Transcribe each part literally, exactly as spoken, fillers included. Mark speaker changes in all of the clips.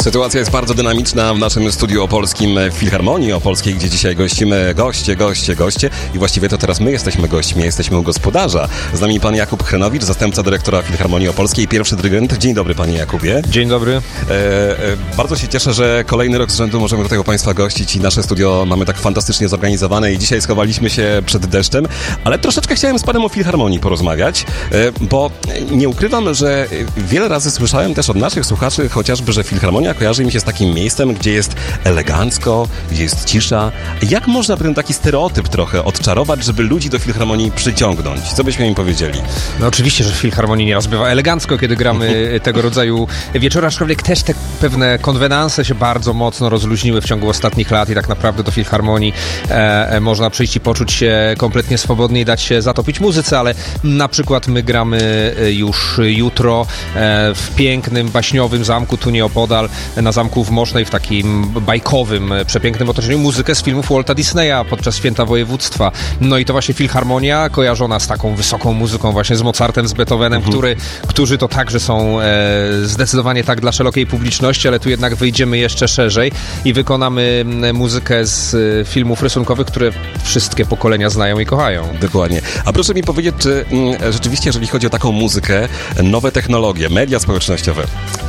Speaker 1: Sytuacja jest bardzo dynamiczna w naszym studiu opolskim w Filharmonii Opolskiej, gdzie dzisiaj gościmy goście, goście, goście i właściwie to teraz my jesteśmy gośćmi, jesteśmy u gospodarza. Z nami pan Jakub Chrenowicz, zastępca dyrektora Filharmonii Opolskiej, pierwszy dyrygent. Dzień dobry, panie Jakubie.
Speaker 2: Dzień dobry.
Speaker 1: E, e, bardzo się cieszę, że kolejny rok z rzędu możemy tutaj u państwa gościć i nasze studio mamy tak fantastycznie zorganizowane i dzisiaj schowaliśmy się przed deszczem, ale troszeczkę chciałem z panem o Filharmonii porozmawiać, e, bo nie ukrywam, że wiele razy słyszałem też od naszych słuchaczy chociażby, że Filharmonia kojarzy mi się z takim miejscem, gdzie jest elegancko, gdzie jest cisza. Jak można ten taki stereotyp trochę odczarować, żeby ludzi do Filharmonii przyciągnąć? Co byśmy im powiedzieli?
Speaker 2: No oczywiście, że w Filharmonii nieraz bywa elegancko, kiedy gramy tego rodzaju wieczory, aczkolwiek też te pewne konwenanse się bardzo mocno rozluźniły w ciągu ostatnich lat i tak naprawdę do Filharmonii e, można przyjść i poczuć się kompletnie swobodnie i dać się zatopić muzyce, ale na przykład my gramy już jutro e, w pięknym, baśniowym zamku tu nieopodal, na zamku w Mosznej, w takim bajkowym, przepięknym otoczeniu, muzykę z filmów Walta Disneya podczas Święta Województwa. No i to właśnie Filharmonia kojarzona z taką wysoką muzyką, właśnie z Mozartem, z Beethovenem, mhm. który, którzy to także są e, zdecydowanie tak dla szerokiej publiczności, ale tu jednak wyjdziemy jeszcze szerzej i wykonamy muzykę z filmów rysunkowych, które wszystkie pokolenia znają i kochają.
Speaker 1: Dokładnie. A proszę mi powiedzieć, czy m, rzeczywiście, jeżeli chodzi o taką muzykę, nowe technologie, media społecznościowe,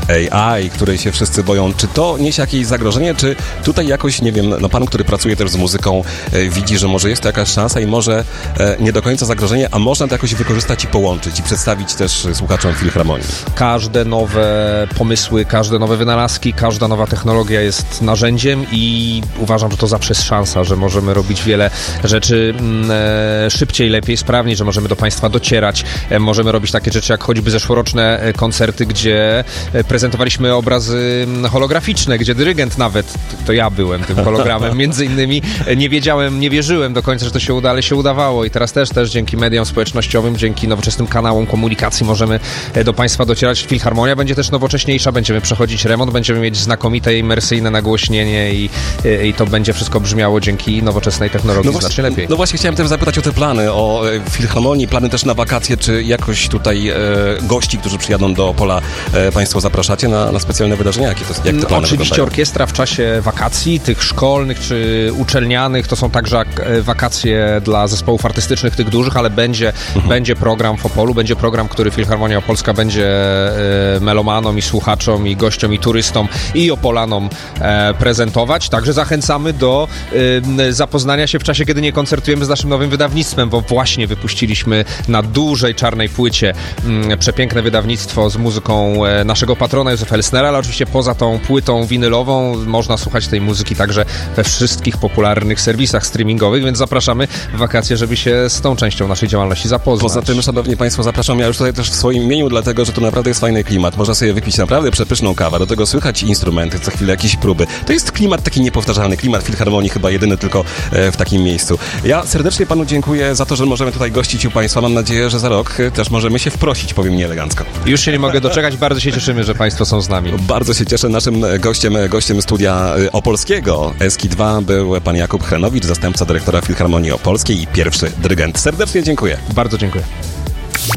Speaker 1: A I, której się wszyscy boją, czy to niesie jakieś zagrożenie, czy tutaj jakoś, nie wiem, no pan, który pracuje też z muzyką, e, widzi, że może jest to jakaś szansa i może e, nie do końca zagrożenie, a można to jakoś wykorzystać i połączyć i przedstawić też słuchaczom Filharmonii?
Speaker 2: Każde nowe pomysły, każde nowe wynalazki, każda nowa technologia jest narzędziem i uważam, że to zawsze jest szansa, że możemy robić wiele rzeczy e, szybciej, lepiej, sprawniej, że możemy do państwa docierać, e, możemy robić takie rzeczy jak choćby zeszłoroczne koncerty, gdzie prezentowaliśmy obrazy holograficzne, gdzie dyrygent nawet, to ja byłem tym hologramem, między innymi nie wiedziałem, nie wierzyłem do końca, że to się uda, ale się udawało i teraz też, też dzięki mediom społecznościowym, dzięki nowoczesnym kanałom komunikacji możemy do państwa docierać. Filharmonia będzie też nowocześniejsza, będziemy przechodzić remont, będziemy mieć znakomite imersyjne nagłośnienie i, i to będzie wszystko brzmiało dzięki nowoczesnej technologii no właśnie, znacznie lepiej.
Speaker 1: No właśnie chciałem też zapytać o te plany, o e, Filharmonii, plany też na wakacje, czy jakoś tutaj e, gości, którzy przyjadą do Opola, e, państwo zapraszacie na, na specjalne wydarzenia? Jakie to, jak te plany
Speaker 2: no, Oczywiście
Speaker 1: wyglądają?
Speaker 2: orkiestra w czasie wakacji, tych szkolnych czy uczelnianych, to są także wakacje dla zespołów artystycznych, tych dużych, ale będzie, mhm. będzie program w Opolu, będzie program, który Filharmonia Opolska będzie e, melomanom i słuchaczom i gościom i turystom i Opolanom e, prezentować. Także zachęcamy do e, zapoznania się w czasie, kiedy nie koncertujemy z naszym nowym wydawnictwem, bo właśnie wypuściliśmy na dużej czarnej płycie m, przepiękne wydawnictwo z muzyką e, naszego patrona Józefa Elsnera, ale oczywiście poza tą płytą winylową można słuchać tej muzyki także we wszystkich popularnych serwisach streamingowych, więc zapraszamy w wakacje, żeby się z tą częścią naszej działalności zapoznać.
Speaker 1: Poza tym, szanowni państwo, zapraszam ja już tutaj też w swoim imieniu, dlatego, że to naprawdę jest fajny klimat. Można sobie wypić naprawdę przepyszną kawę, do tego słychać instrumenty, co chwilę jakieś próby. To jest klimat taki niepowtarzalny, klimat Filharmonii, chyba jedyny tylko e, w takim miejscu. Ja serdecznie panu dziękuję za to, że możemy tutaj gościć u państwa. Mam nadzieję, że za rok też możemy się wprosić, powiem nieelegancko.
Speaker 2: Już się nie mogę doczekać, bardzo się cieszymy, że państwo są z nami.
Speaker 1: Bardzo się cieszę. Naszym gościem, gościem studia opolskiego S K I dwa był pan Jakub Chrenowicz, zastępca dyrektora Filharmonii Opolskiej i pierwszy dyrygent. Serdecznie dziękuję.
Speaker 2: Bardzo dziękuję.